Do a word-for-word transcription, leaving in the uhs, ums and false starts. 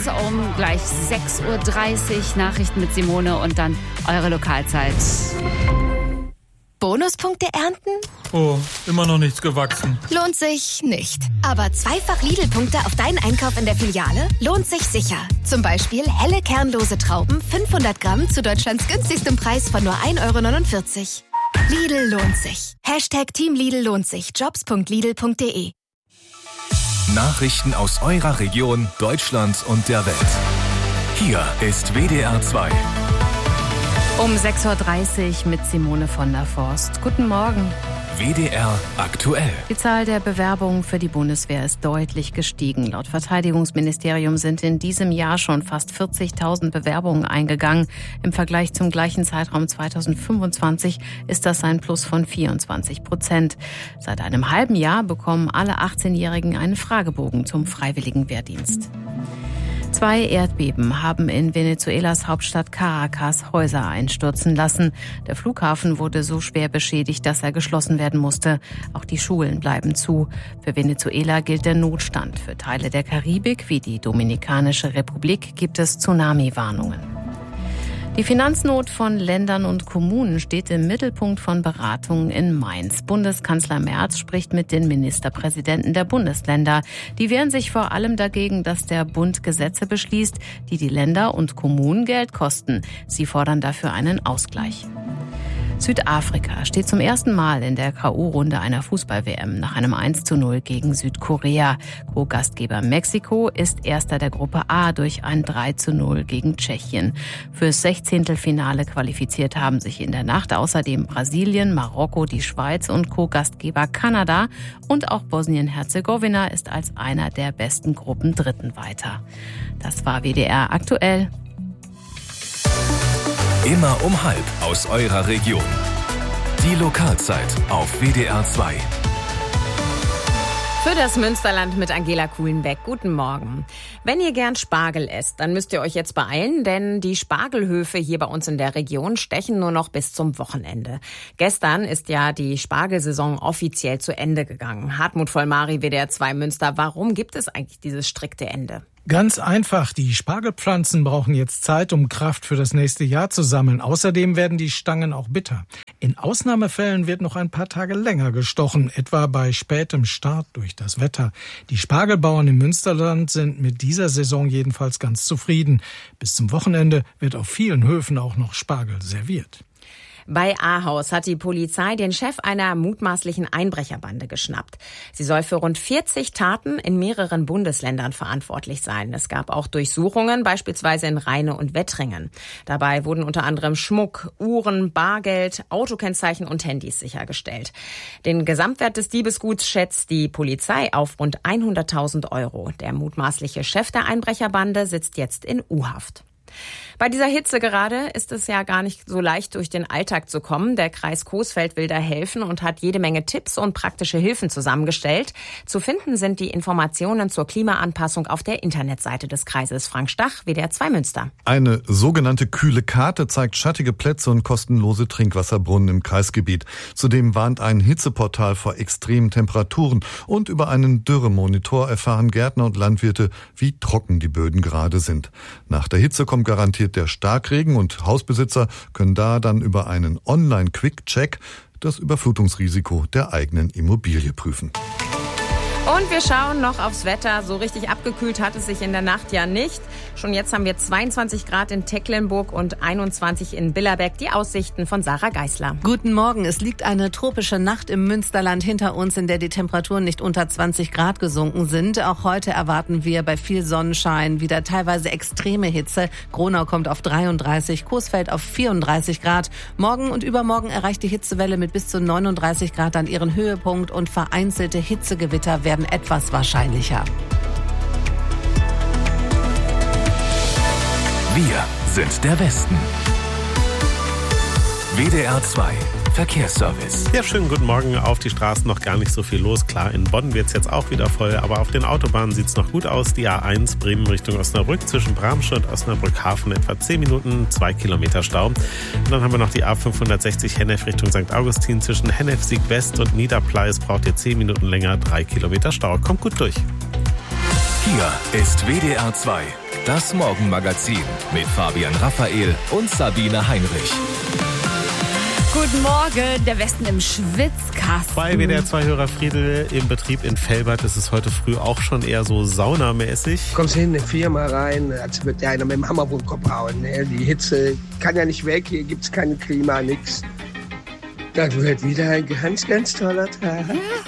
um gleich sechs Uhr dreißig. Nachrichten mit Simone und dann eure Lokalzeit. Bonuspunkte ernten? Oh, immer noch nichts gewachsen. Lohnt sich nicht. Aber zweifach Lidl-Punkte auf deinen Einkauf in der Filiale lohnt sich sicher. Zum Beispiel helle kernlose Trauben, fünfhundert Gramm zu Deutschlands günstigstem Preis von nur ein Euro neunundvierzig. Lidl lohnt sich. Hashtag Team Lidl lohnt sich. Jobs punkt lidl punkt de. Nachrichten aus eurer Region, Deutschland und der Welt. Hier ist W D R zwei. Um sechs Uhr dreißig mit Simone von der Forst. Guten Morgen. W D R aktuell. Die Zahl der Bewerbungen für die Bundeswehr ist deutlich gestiegen. Laut Verteidigungsministerium sind in diesem Jahr schon fast vierzigtausend Bewerbungen eingegangen. Im Vergleich zum gleichen Zeitraum zweitausendfünfundzwanzig ist das ein Plus von vierundzwanzig Prozent. Seit einem halben Jahr bekommen alle achtzehnjährigen einen Fragebogen zum freiwilligen Wehrdienst. Zwei Erdbeben haben in Venezuelas Hauptstadt Caracas Häuser einstürzen lassen. Der Flughafen wurde so schwer beschädigt, dass er geschlossen werden musste. Auch die Schulen bleiben zu. Für Venezuela gilt der Notstand. Für Teile der Karibik wie die Dominikanische Republik gibt es Tsunami-Warnungen. Die Finanznot von Ländern und Kommunen steht im Mittelpunkt von Beratungen in Mainz. Bundeskanzler Merz spricht mit den Ministerpräsidenten der Bundesländer. Die wehren sich vor allem dagegen, dass der Bund Gesetze beschließt, die die Länder und Kommunen Geld kosten. Sie fordern dafür einen Ausgleich. Südafrika steht zum ersten Mal in der K O-Runde einer Fußball-W M nach einem eins zu null gegen Südkorea. Co-Gastgeber Mexiko ist Erster der Gruppe A durch ein drei zu null gegen Tschechien. Fürs Sechzehntelfinale qualifiziert haben sich in der Nacht außerdem Brasilien, Marokko, die Schweiz und Co-Gastgeber Kanada. Und auch Bosnien-Herzegowina ist als einer der besten Gruppen Dritten weiter. Das war W D R aktuell. Immer um halb aus eurer Region. Die Lokalzeit auf W D R zwei. Für das Münsterland mit Angela Kuhlenbeck. Guten Morgen. Wenn ihr gern Spargel esst, dann müsst ihr euch jetzt beeilen, denn die Spargelhöfe hier bei uns in der Region stechen nur noch bis zum Wochenende. Gestern ist ja die Spargelsaison offiziell zu Ende gegangen. Hartmut Vollmari, W D R zwei Münster. Warum gibt es eigentlich dieses strikte Ende? Ganz einfach, die Spargelpflanzen brauchen jetzt Zeit, um Kraft für das nächste Jahr zu sammeln. Außerdem werden die Stangen auch bitter. In Ausnahmefällen wird noch ein paar Tage länger gestochen, etwa bei spätem Start durch das Wetter. Die Spargelbauern im Münsterland sind mit dieser Saison jedenfalls ganz zufrieden. Bis zum Wochenende wird auf vielen Höfen auch noch Spargel serviert. Bei Ahaus hat die Polizei den Chef einer mutmaßlichen Einbrecherbande geschnappt. Sie soll für rund vierzig Taten in mehreren Bundesländern verantwortlich sein. Es gab auch Durchsuchungen, beispielsweise in Rheine und Wettringen. Dabei wurden unter anderem Schmuck, Uhren, Bargeld, Autokennzeichen und Handys sichergestellt. Den Gesamtwert des Diebesguts schätzt die Polizei auf rund hunderttausend Euro. Der mutmaßliche Chef der Einbrecherbande sitzt jetzt in U-Haft. Bei dieser Hitze gerade ist es ja gar nicht so leicht, durch den Alltag zu kommen. Der Kreis Coesfeld will da helfen und hat jede Menge Tipps und praktische Hilfen zusammengestellt. Zu finden sind die Informationen zur Klimaanpassung auf der Internetseite des Kreises. Frank Stach, W D R zwei Münster. Eine sogenannte kühle Karte zeigt schattige Plätze und kostenlose Trinkwasserbrunnen im Kreisgebiet. Zudem warnt ein Hitzeportal vor extremen Temperaturen. Und über einen Dürremonitor erfahren Gärtner und Landwirte, wie trocken die Böden gerade sind. Nach der Hitze kommt garantiert der Starkregen und Hausbesitzer können da dann über einen Online-Quick-Check das Überflutungsrisiko der eigenen Immobilie prüfen. Und wir schauen noch aufs Wetter. So richtig abgekühlt hat es sich in der Nacht ja nicht. Schon jetzt haben wir zweiundzwanzig Grad in Tecklenburg und einundzwanzig in Billerbeck. Die Aussichten von Sarah Geisler. Guten Morgen. Es liegt eine tropische Nacht im Münsterland hinter uns, in der die Temperaturen nicht unter zwanzig Grad gesunken sind. Auch heute erwarten wir bei viel Sonnenschein wieder teilweise extreme Hitze. Gronau kommt auf dreiunddreißig, Coesfeld auf vierunddreißig Grad. Morgen und übermorgen erreicht die Hitzewelle mit bis zu neununddreißig Grad an ihren Höhepunkt und vereinzelte Hitzegewitter werden etwas wahrscheinlicher. Wir sind der Westen. W D R zwei Verkehrsservice. Ja, schönen guten Morgen. Auf die Straßen noch gar nicht so viel los. Klar, in Bonn wird es jetzt auch wieder voll, aber auf den Autobahnen sieht es noch gut aus. Die A eins Bremen Richtung Osnabrück zwischen Bramsche und Osnabrück-Hafen etwa zehn Minuten, zwei Kilometer Stau. Und dann haben wir noch die A fünfhundertsechzig Hennef Richtung Sankt Augustin zwischen Hennef Sieg-West und Niederpleis. Braucht ihr zehn Minuten länger, drei Kilometer Stau. Kommt gut durch. Hier ist W D R zwei Das Morgenmagazin mit Fabian Raphael und Sabine Heinrich. Guten Morgen, der Westen im Schwitzkasten. Bei W D R zwei Hörer Friedel im Betrieb in Velbert ist es heute früh auch schon eher so saunamäßig. Kommst hin in eine Firma rein, als würde einer mit dem Hammer auf den Kopf hauen. Ne? Die Hitze kann ja nicht weg, hier gibt's kein Klima, nix. Das wird wieder ein ganz, ganz toller Tag.